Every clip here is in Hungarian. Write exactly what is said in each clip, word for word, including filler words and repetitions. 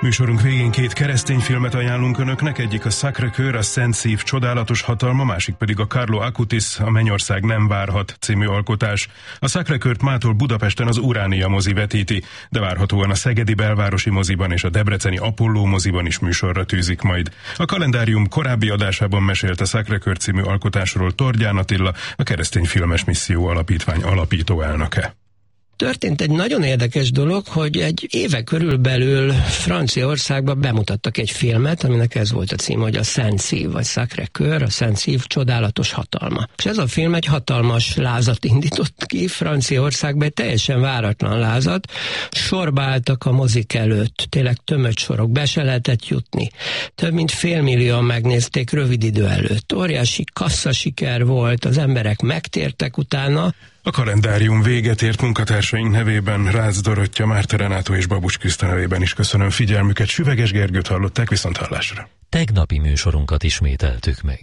Műsorunk végén két keresztény filmet ajánlunk önöknek, egyik a Sacré-Cœur, a Szent Szív csodálatos hatalma, másik pedig a Carlo Acutis, a Mennyország nem várhat című alkotás. A Sacré-Cœurt mától Budapesten az Uránia mozi vetíti, de várhatóan a Szegedi Belvárosi moziban és a debreceni Apolló moziban is műsorra tűzik majd. A kalendárium korábbi adásában mesélt a Sacré-Cœur című alkotásról Tordján Attila, a Keresztény Filmes Misszió Alapítvány alapító elnöke. Történt egy nagyon érdekes dolog, hogy egy éve körülbelül Franciaországban bemutattak egy filmet, aminek ez volt a cím, hogy a Szent Szív, vagy Sacré-Cœur, a Szent Szív csodálatos hatalma. És ez a film egy hatalmas lázat indított ki Franciaországban, egy teljesen váratlan lázat. Sorba álltak a mozik előtt, tényleg tömött sorok, be se lehetett jutni. Több mint félmillióan megnézték rövid idő előtt. Óriási kasszasiker volt, az emberek megtértek utána. A kalendárium véget ért, munkatársaink nevében Rácz Dorottya, Márta Renátó és Babus Kriszta nevében is köszönöm figyelmüket. Süveges Gergőt hallották, viszont hallásra. Tegnapi műsorunkat ismételtük meg.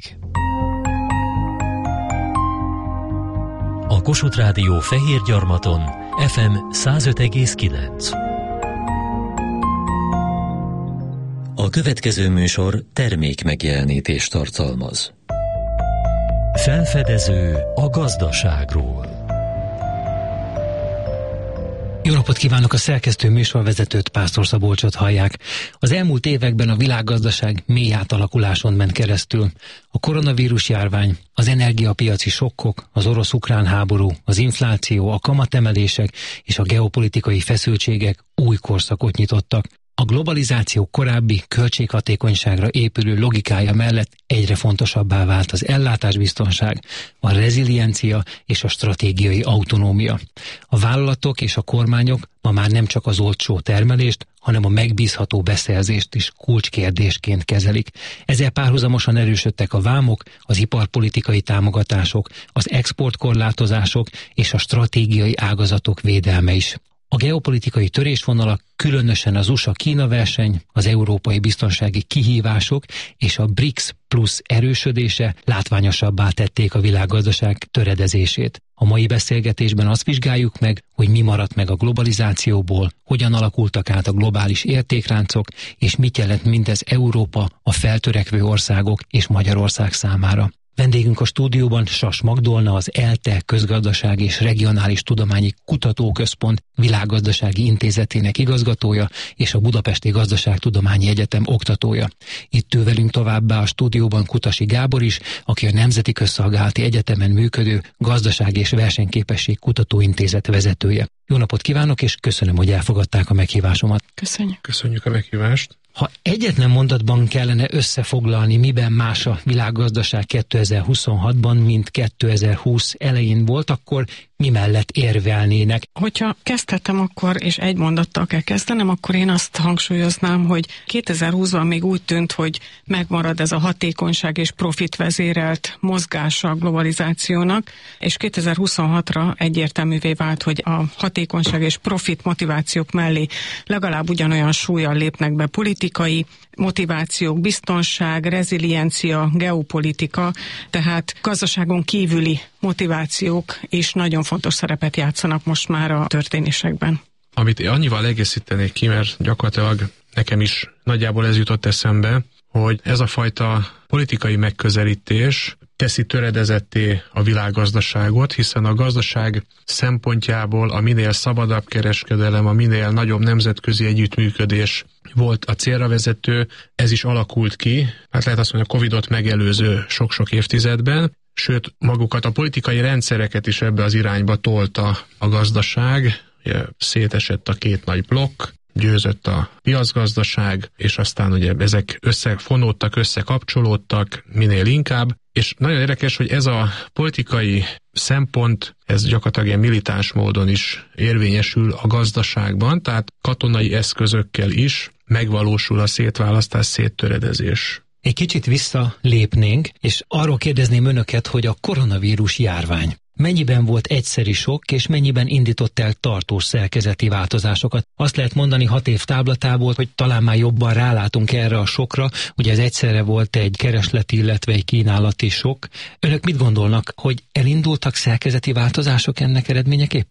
A Kossuth Rádió Fehérgyarmaton ef em száz öt egész kilenc. A következő műsor termék megjelenítést tartalmaz. Felfedező a gazdaságról. Jó napot kívánok, a szerkesztő műsorvezetőt, Pásztor Szabolcsot hallják. Az elmúlt években a világgazdaság mély átalakuláson ment keresztül. A koronavírus járvány, az energiapiaci sokkok, az orosz-ukrán háború, az infláció, a kamatemelések és a geopolitikai feszültségek új korszakot nyitottak. A globalizáció korábbi költséghatékonyságra épülő logikája mellett egyre fontosabbá vált az ellátásbiztonság, a reziliencia és a stratégiai autonómia. A vállalatok és a kormányok ma már nem csak az olcsó termelést, hanem a megbízható beszerzést is kulcskérdésként kezelik. Ezzel párhuzamosan erősödtek a vámok, az iparpolitikai támogatások, az exportkorlátozások és a stratégiai ágazatok védelme is. A geopolitikai törésvonalak, különösen az u es á-Kína verseny, az európai biztonsági kihívások és a BRICS plusz erősödése látványosabbá tették a világgazdaság töredezését. A mai beszélgetésben azt vizsgáljuk meg, hogy mi maradt meg a globalizációból, hogyan alakultak át a globális értékláncok, és mit jelent mindez Európa, a feltörekvő országok és Magyarország számára. Vendégünk a stúdióban Sas Magdolna, az ELTE Közgazdasági és Regionális Tudományi Kutatóközpont Világgazdasági Intézetének igazgatója és a Budapesti Gazdaságtudományi Egyetem oktatója. Itt ül velünk továbbá a stúdióban Kutasi Gábor is, aki a Nemzeti Közszolgálati Egyetemen működő Gazdasági és Versenyképesség Kutatóintézet vezetője. Jó napot kívánok, és köszönöm, hogy elfogadták a meghívásomat. Köszönjük. Köszönjük a meghívást. Ha egyetlen mondatban kellene összefoglalni, miben más a világgazdaság kétezer-huszonhatban, mint kétezer-húsz elején volt, akkor mi mellett érvelnének? Hogyha kezdhetem akkor, és egy mondattal kell kezdenem, akkor én azt hangsúlyoznám, hogy kétezer-húszban még úgy tűnt, hogy megmarad ez a hatékonyság és profit vezérelt mozgása a globalizációnak, és kétezer-huszonhatra egyértelművé vált, hogy a hatékonyság és profit motivációk mellé legalább ugyanolyan súllyal lépnek be politikai motivációk, biztonság, reziliencia, geopolitika, tehát gazdaságon kívüli motivációk is nagyon fontos szerepet játszanak most már a történésekben. Amit annyival egészítenék ki, mert gyakorlatilag nekem is nagyjából ez jutott eszembe, hogy ez a fajta politikai megközelítés teszi töredezetté a világgazdaságot, hiszen a gazdaság szempontjából a minél szabadabb kereskedelem, a minél nagyobb nemzetközi együttműködés volt a célra vezető, ez is alakult ki, hát lehet azt mondani, a Covidot megelőző sok-sok évtizedben, sőt magukat a politikai rendszereket is ebbe az irányba tolta a gazdaság, ugye szétesett a két nagy blokk, győzött a piacgazdaság, és aztán ugye ezek összefonódtak, összekapcsolódtak minél inkább, és nagyon érdekes, hogy ez a politikai szempont, ez gyakorlatilag ilyen militáns módon is érvényesül a gazdaságban, tehát katonai eszközökkel is megvalósul a szétválasztás, széttöredezés. Egy kicsit visszalépnénk, és arról kérdezném önöket, hogy a koronavírus járvány mennyiben volt egyszeri sok, és mennyiben indított el tartós szerkezeti változásokat. Azt lehet mondani hat év táblatából, hogy talán már jobban rálátunk erre a sokra, ugye ez egyszerre volt egy keresleti, illetve egy kínálati sok. Önök mit gondolnak, hogy elindultak szerkezeti változások ennek eredményeképpen?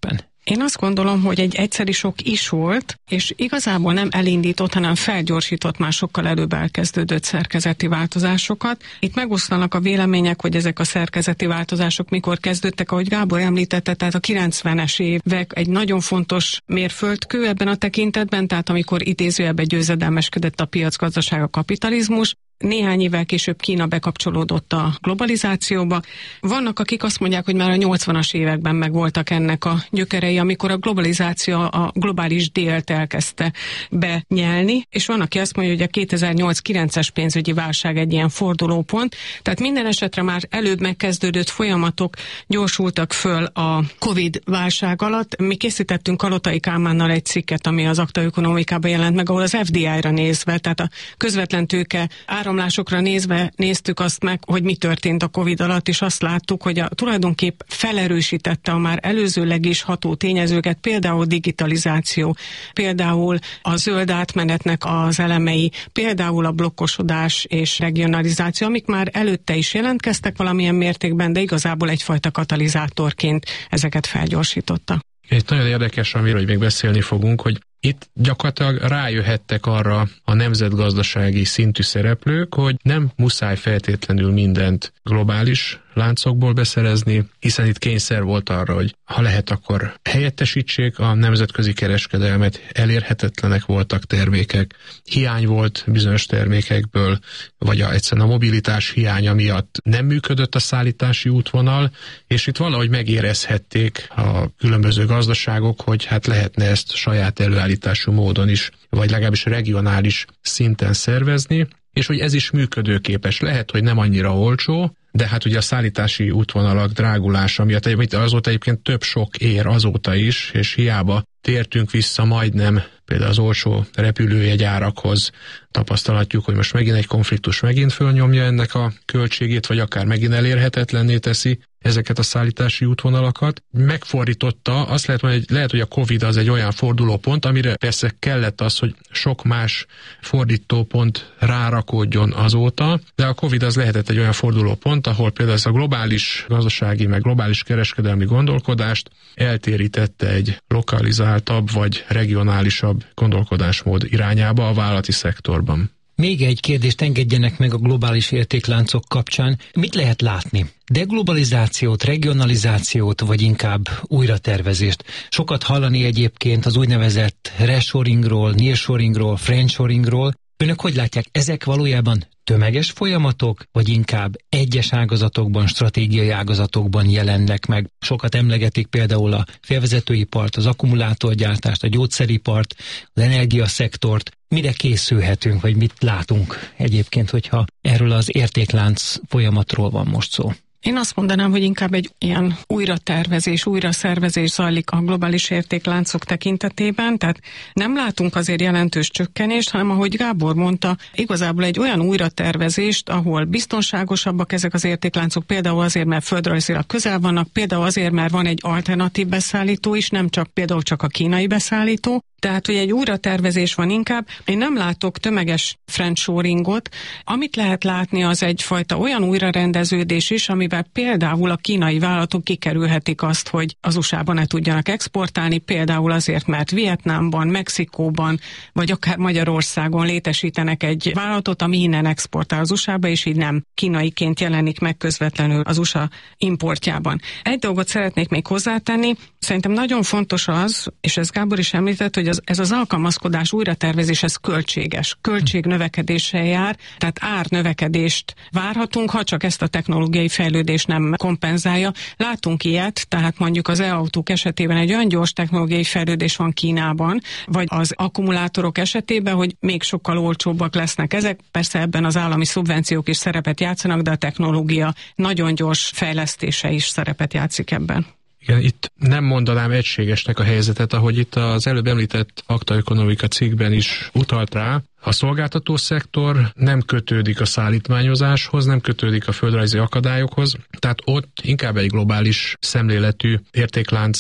Én azt gondolom, hogy egy egyszeri sok is volt, és igazából nem elindított, hanem felgyorsított már sokkal előbb elkezdődött szerkezeti változásokat. Itt megoszlanak a vélemények, hogy ezek a szerkezeti változások mikor kezdődtek, ahogy Gábor említette, tehát a kilencvenes évek egy nagyon fontos mérföldkő ebben a tekintetben, tehát amikor idézőjelben győzedelmeskedett a piacgazdaság, a kapitalizmus. Néhány évvel később Kína bekapcsolódott a globalizációba. Vannak, akik azt mondják, hogy már a nyolcvanas években megvoltak ennek a gyökerei, amikor a globalizáció a globális délt elkezdte benyelni, és van, aki azt mondja, hogy a kétezer-nyolc-kilences pénzügyi válság egy ilyen fordulópont. Tehát minden esetre már előbb megkezdődött folyamatok gyorsultak föl a Covid válság alatt. Mi készítettünk Kalotai Kálmánnal egy cikket, ami az Akta Ökonomikában jelent meg, ahol az ef dé i-ra nézve, tehát a közvetlen tőke áramlásokra nézve néztük azt meg, hogy mi történt a Covid alatt, és azt láttuk, hogy a tulajdonképp felerősítette a már előzőleg is ható tényezőket, például digitalizáció, például a zöld átmenetnek az elemei, például a blokkosodás és regionalizáció, amik már előtte is jelentkeztek valamilyen mértékben, de igazából egyfajta katalizátorként ezeket felgyorsította. Egy nagyon érdekes, amiről még beszélni fogunk, hogy itt gyakorlatilag rájöhettek arra a nemzetgazdasági szintű szereplők, hogy nem muszáj feltétlenül mindent globális láncokból beszerezni, hiszen itt kényszer volt arra, hogy ha lehet, akkor helyettesítsék a nemzetközi kereskedelmet, elérhetetlenek voltak termékek, hiány volt bizonyos termékekből, vagy a, egyszerűen a mobilitás hiánya miatt nem működött a szállítási útvonal, és itt valahogy megérezhették a különböző gazdaságok, hogy hát lehetne ezt saját előállítású módon is, vagy legalábbis regionális szinten szervezni, és hogy ez is működőképes. Lehet, hogy nem annyira olcsó, de hát ugye a szállítási útvonalak drágulása miatt azóta egyébként több sok ér azóta is, és hiába tértünk vissza majdnem például az olcsó repülőjegyárakhoz, tapasztalatjuk, hogy most megint egy konfliktus megint fölnyomja ennek a költségét, vagy akár megint elérhetetlenné teszi ezeket a szállítási útvonalakat. Megfordította, azt lehet mondani, hogy lehet, hogy a Covid az egy olyan fordulópont, amire persze kellett az, hogy sok más fordítópont rárakódjon azóta, de a Covid az lehetett egy olyan fordulópont, ahol például ez a globális gazdasági, meg globális kereskedelmi gondolkodást eltérítette egy lokalizáltabb, vagy regionálisabb gondolkodásmód irányába a vállalati szektorban. Még egy kérdést engedjenek meg a globális értékláncok kapcsán. Mit lehet látni? Deglobalizációt, regionalizációt, vagy inkább újratervezést? Sokat hallani egyébként az úgynevezett reshoringról, nearshoringról, friendshoringról. Önök hogy látják, ezek valójában tömeges folyamatok, vagy inkább egyes ágazatokban, stratégiai ágazatokban jelennek meg? Sokat emlegetik például a félvezetőipart, az akkumulátorgyártást, a gyógyszeripart, az energiaszektort. Mire készülhetünk, vagy mit látunk egyébként, hogyha erről az értéklánc folyamatról van most szó? Én azt mondanám, hogy inkább egy ilyen újratervezés, újraszervezés zajlik a globális értékláncok tekintetében, tehát nem látunk azért jelentős csökkenést, hanem ahogy Gábor mondta, igazából egy olyan újratervezést, ahol biztonságosabbak ezek az értékláncok, például azért, mert földrajzilag közel vannak, például azért, mert van egy alternatív beszállító is, nem csak például csak a kínai beszállító, tehát, hogy egy újratervezés van inkább. Én nem látok tömeges friendshoringot. Amit lehet látni, az egyfajta olyan újrarendeződés is, amivel például a kínai vállalatok kikerülhetik azt, hogy az u es á-ban ne tudjanak exportálni, például azért, mert Vietnámban, Mexikóban, vagy akár Magyarországon létesítenek egy vállalatot, ami innen exportál az u es á-ba, és így nem kínaiként jelenik meg közvetlenül az u es á importjában. Egy dolgot szeretnék még hozzátenni. Szerintem nagyon fontos az, és ez Gábor is említett, hogy az, ez az alkalmazkodás, újratervezés, ez költséges. Költségnövekedéssel jár, tehát árnövekedést várhatunk, ha csak ezt a technológiai fejlődést nem kompenzálja. Látunk ilyet, tehát mondjuk az e-autók esetében egy olyan gyors technológiai fejlődés van Kínában, vagy az akkumulátorok esetében, hogy még sokkal olcsóbbak lesznek ezek. Persze ebben az állami szubvenciók is szerepet játszanak, de a technológia nagyon gyors fejlesztése is szerepet játszik ebben. Igen, itt nem mondanám egységesnek a helyzetet, ahogy itt az előbb említett Akta Ökonomika cikkben is utalt rá. A szolgáltató szektor nem kötődik a szállítmányozáshoz, nem kötődik a földrajzi akadályokhoz, tehát ott inkább egy globális szemléletű értéklánc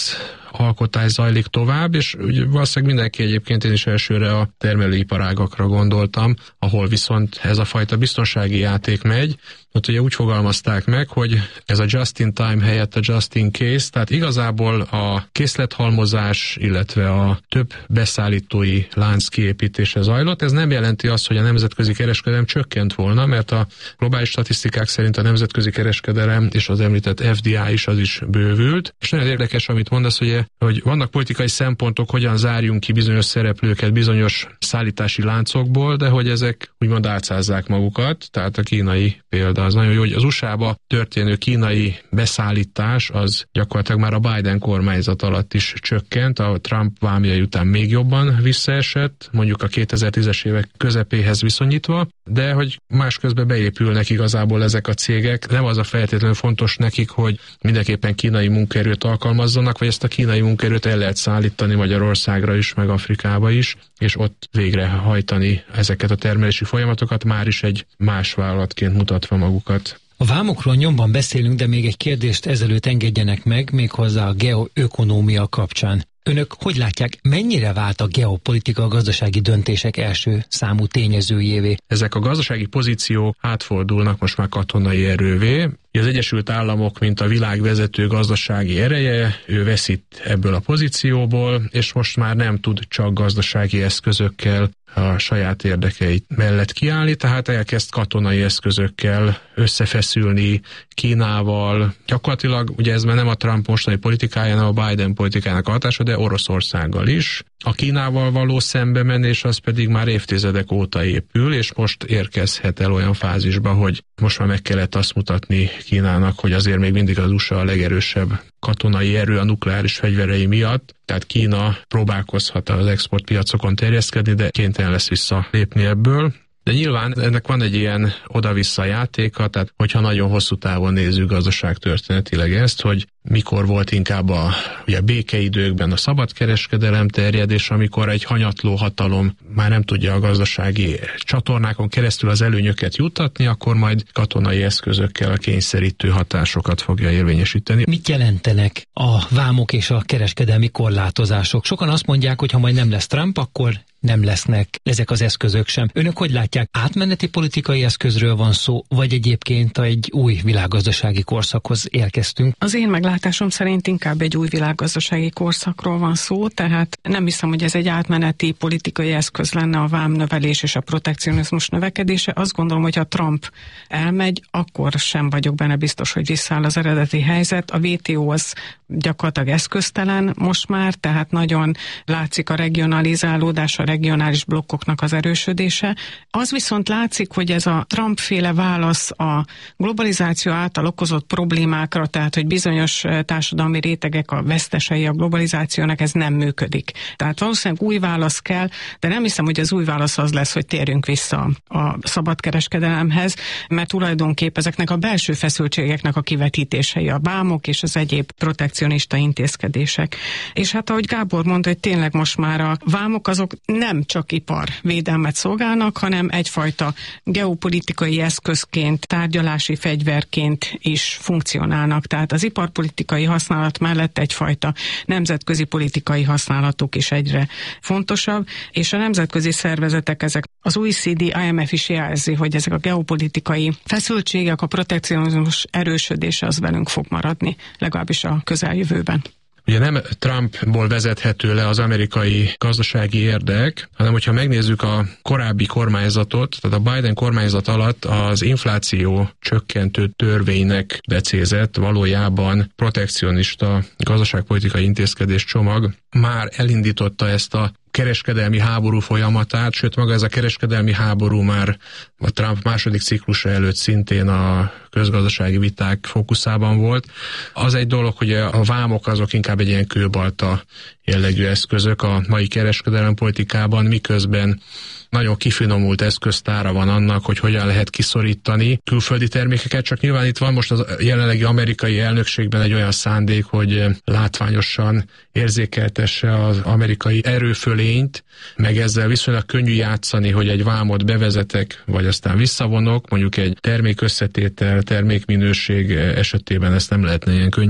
alkotás zajlik tovább, és ugye valószínűleg mindenki egyébként, én is elsőre a termelőiparágakra gondoltam, ahol viszont ez a fajta biztonsági játék megy. Ott ugye úgy fogalmazták meg, hogy ez a just in time helyett a just in case, tehát igazából a készlethalmozás, illetve a több beszállítói lánc kiépítése zajlott. Ez nem jelenti azt, hogy a nemzetközi kereskedelem csökkent volna, mert a globális statisztikák szerint a nemzetközi kereskedelem és az említett ef dé i is az is bővült. És nagyon érdekes, amit mondasz, ugye, hogy vannak politikai szempontok, hogyan zárjunk ki bizonyos szereplőket bizonyos szállítási láncokból, de hogy ezek úgymond álcázzák magukat, tehát a kínai példa az nagyon jó, hogy az u es á-ba történő kínai beszállítás az gyakorlatilag már a Biden kormányzat alatt is csökkent, a Trump vámjai után még jobban visszaesett, mondjuk a kétezer-tízes évek közepéhez viszonyítva, de hogy másközben beépülnek igazából ezek a cégek. Nem az a feltétlenül fontos nekik, hogy mindenképpen kínai munkaerőt alkalmazzanak, vagy ezt a kínai munkaerőt el lehet szállítani Magyarországra is, meg Afrikába is, és ott végrehajtani ezeket a termelési folyamatokat, már is egy más vállalatként mutatva magukat. A vámokról nyomban beszélünk, de még egy kérdést ezelőtt engedjenek meg, méghozzá a geoökonómia kapcsán. Önök hogy látják, mennyire vált a geopolitika a gazdasági döntések első számú tényezőjévé? Ezek a gazdasági pozíciók átfordulnak most már katonai erővé. Az Egyesült Államok, mint a világ vezető gazdasági ereje, ő veszít ebből a pozícióból, és most már nem tud csak gazdasági eszközökkel a saját érdekeit mellett kiállni, tehát elkezd katonai eszközökkel összefeszülni Kínával. Gyakorlatilag, ugye ez már nem a Trump mostani politikája, hanem a Biden politikának a hatása, de Oroszországgal is. A Kínával való szembemenés az pedig már évtizedek óta épül, és most érkezhet el olyan fázisba, hogy most már meg kellett azt mutatni Kínának, hogy azért még mindig az u es á a legerősebb katonai erő a nukleáris fegyverei miatt, tehát Kína próbálkozhat az exportpiacokon terjeszkedni, de kénytelen lesz visszalépni ebből. De nyilván ennek van egy ilyen oda-vissza játéka, tehát hogyha nagyon hosszú távon nézzük gazdaságtörténetileg ezt, hogy mikor volt inkább a, ugye a békeidőkben a szabadkereskedelem terjed, és amikor egy hanyatló hatalom már nem tudja a gazdasági csatornákon keresztül az előnyöket juttatni, akkor majd katonai eszközökkel a kényszerítő hatásokat fogja érvényesíteni. Mit jelentenek a vámok és a kereskedelmi korlátozások? Sokan azt mondják, hogy ha majd nem lesz Trump, akkor nem lesznek ezek az eszközök sem. Önök hogy látják, átmeneti politikai eszközről van szó, vagy egyébként egy új világgazdasági korszakhoz érkeztünk? Az én meglátásom szerint inkább egy új világgazdasági korszakról van szó, tehát nem hiszem, hogy ez egy átmeneti politikai eszköz lenne a vámnövelés és a protekcionizmus növekedése. Azt gondolom, hogy ha Trump elmegy, akkor sem vagyok benne biztos, hogy visszaáll az eredeti helyzet. A vé té o az gyakorlatilag eszköztelen most már, tehát nagyon látszik a regionalizálódás, a regionális blokkoknak az erősödése. Az viszont látszik, hogy ez a Trump-féle válasz a globalizáció által okozott problémákra, tehát hogy bizonyos társadalmi rétegek a vesztesei a globalizációnak, ez nem működik. Tehát valószínűleg új válasz kell, de nem hiszem, hogy az új válasz az lesz, hogy térjünk vissza a szabadkereskedelemhez, mert tulajdonképp ezeknek a belső feszültségeknek a kivetítései a vámok és az egyéb protekcionista intézkedések. És hát ahogy Gábor mondta, hogy tényleg most már a vámok azok nem csak iparvédelmet szolgálnak, hanem egyfajta geopolitikai eszközként, tárgyalási fegyverként is funkcionálnak. Tehát az iparpolitikai használat mellett egyfajta nemzetközi politikai használatuk is egyre fontosabb, és a nemzetközi szervezetek, ezek az o e cé dé, i em ef is jelzi, hogy ezek a geopolitikai feszültségek, a protekcionizmus erősödése az velünk fog maradni, legalábbis a közeljövőben. Ugye nem Trumpból vezethető le az amerikai gazdasági érdek, hanem hogyha megnézzük a korábbi kormányzatot, tehát a Biden kormányzat alatt az infláció csökkentő törvénynek becézett, valójában protekcionista gazdaságpolitikai intézkedés csomag már elindította ezt a kereskedelmi háború folyamatát, sőt maga ez a kereskedelmi háború már a Trump második ciklusa előtt szintén a közgazdasági viták fókuszában volt. Az egy dolog, hogy a vámok azok inkább egy ilyen kőbalta jellegű eszközök a mai kereskedelempolitikában, miközben nagyon kifinomult eszköztára van annak, hogy hogyan lehet kiszorítani külföldi termékeket, csak nyilván itt van most a jelenlegi amerikai elnökségben egy olyan szándék, hogy látványosan érzékeltesse az amerikai erőfölényt, meg ezzel viszonylag könnyű játszani, hogy egy vámot bevezetek, vagy aztán visszavonok, mondjuk egy termékösszetétel, termékminőség esetében ezt nem lehetne ilyen könnyen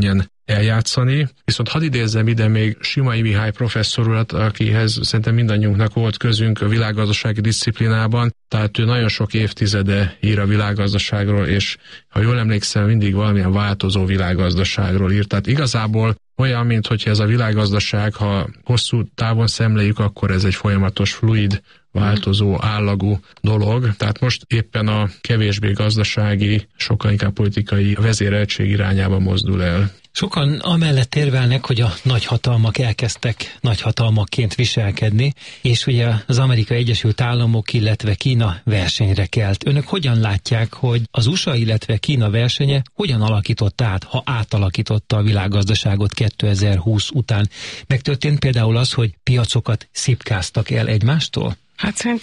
eljátszani. Viszont hadd idézzem ide még Simai Mihály professzor urat, akihez szerintem mindannyiunknak volt közünk a világgazdasági disziplinában, tehát ő nagyon sok évtizede ír a világgazdaságról, és ha jól emlékszem, mindig valamilyen változó világgazdaságról írt. Tehát igazából olyan, mint hogyha ez a világgazdaság, ha hosszú távon szemléljük, akkor ez egy folyamatos, fluid, változó, állagú dolog. Tehát most éppen a kevésbé gazdasági, sokkal inkább politikai vezéreltség irányába mozdul el. Sokan amellett érvelnek, hogy a nagyhatalmak elkezdtek nagyhatalmakként viselkedni, és ugye az Amerikai Egyesült Államok, illetve Kína versenyre kelt. Önök hogyan látják, hogy az u es á, illetve Kína versenye hogyan alakította át, ha átalakította a világgazdaságot kétezer-húsz után? Megtörtént például az, hogy piacokat szipkáztak el egymástól? Hát szerintem